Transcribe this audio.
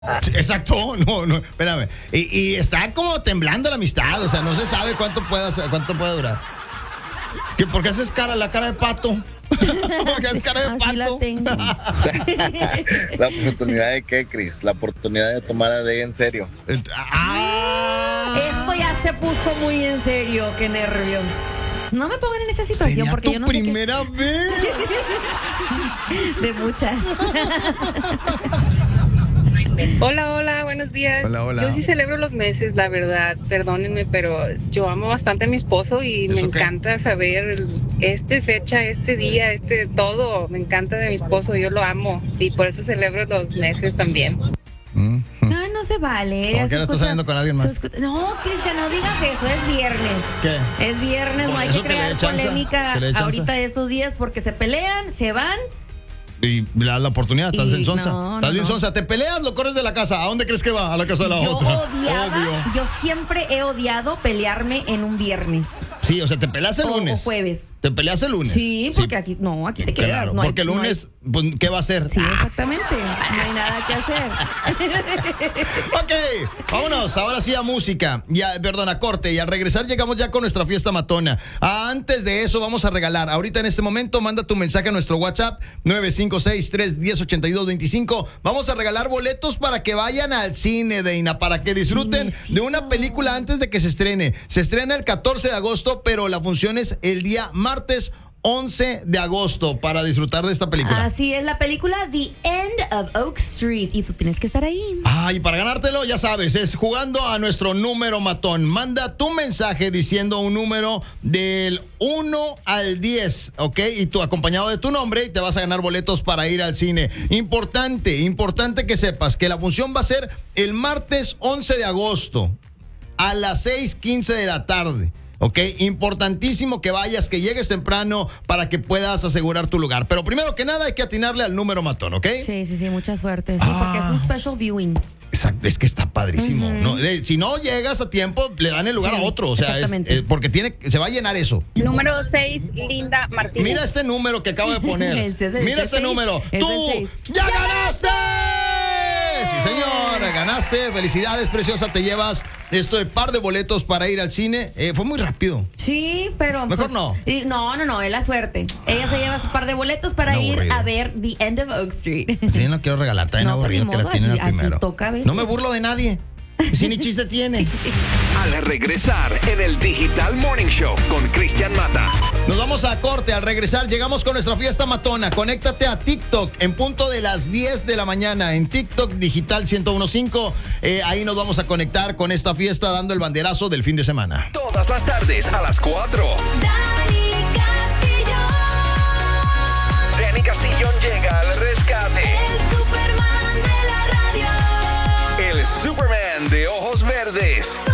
Sí, exacto, no, espérame. Y está como temblando la amistad, o sea, no se sabe cuánto puede durar. ¿Por qué haces la cara de pato? Porque es cara de Así pato. la tengo. ¿La oportunidad de qué, Cris? La oportunidad de tomar a D en serio. Esto ya se puso muy en serio, qué nervios. No me pongan en esa situación ¿Sería porque tu yo no sé primera vez? de muchas. Hola, buenos días. Hola. Yo sí celebro los meses, la verdad, perdónenme, pero yo amo bastante a mi esposo y me encanta saber fecha, este día, todo. Me encanta de mi esposo, yo lo amo y por eso celebro los meses también. No se vale. ¿Por qué no estás saliendo con alguien más? No, Cristian, no digas eso, es viernes. ¿Qué? Es viernes, Por no hay eso que que le crear dé chance, polémica que le dé chance. ahorita estos días porque se pelean, se van. Y le das la oportunidad, estás Y en sonsa. no, Estás bien no. sonsa. Te peleas, lo corres de la casa. ¿A dónde crees que va? A la casa de la Yo otra. odiaba, yo siempre he odiado pelearme en un viernes. Sí, o sea, te peleas el lunes. O jueves. Te peleas el lunes. Sí, porque aquí te quedas. Claro, No hay- porque el no hay- lunes, pues, ¿qué va a hacer? Sí, exactamente. No hay nada que hacer. Ok, vámonos, ahora sí a música, a corte, y al regresar llegamos ya con nuestra fiesta matona. Antes de eso vamos a regalar, ahorita en este momento manda tu mensaje a nuestro WhatsApp 956-310-8225. Vamos a regalar boletos para que vayan al cine, Deina, para que disfruten Cinecito. de una película antes de que se estrene. Se estrena el 14 de agosto, pero la función es el día martes 11 de agosto para disfrutar de esta película. Así es la película The End of Oak Street y tú tienes que estar ahí. Y para ganártelo, ya sabes, es jugando a nuestro número matón. Manda tu mensaje diciendo un número del 1 al 10, ¿ok? Y tú acompañado de tu nombre y te vas a ganar boletos para ir al cine. Importante que sepas que la función va a ser el martes 11 de agosto a las 6:15 de la tarde. Ok, importantísimo que vayas, que llegues temprano para que puedas asegurar tu lugar. Pero primero que nada hay que atinarle al número matón, ¿ok? Sí, mucha suerte. Sí, porque es un special viewing. Exacto, es que está padrísimo. ¿No? Si no llegas a tiempo, le dan el lugar Sí, a otro. O sea, exactamente. porque se va a llenar eso. Número 6, Linda Martínez. Mira este número que acabo de poner. Ese es el Mira este 6. número. Es ¡Tú el 6. ya ganaste! Sí, señor, ganaste. Felicidades, preciosa. Te llevas par de boletos para ir al cine. Fue muy rápido. Sí, pero Mejor no. No, es la suerte. Ella se lleva su par de boletos para ir aburrido. a ver The End of Oak Street. Sí, no quiero regalar. Está bien No, aburrido pues, que ni la modo, tienen al así primero. toca a veces. No me burlo de nadie. Si ni chiste tiene. Al regresar en el Digital Morning Show con Cristian Mata. Nos vamos a corte. Al regresar llegamos con nuestra fiesta matona. Conéctate a TikTok en punto de las 10 de la mañana en TikTok Digital 1015. Ahí nos vamos a conectar con esta fiesta dando el banderazo del fin de semana. Todas las tardes a las 4. Dani Castillón llega al rescate. El Superman de la radio. El Superman de ojos verdes.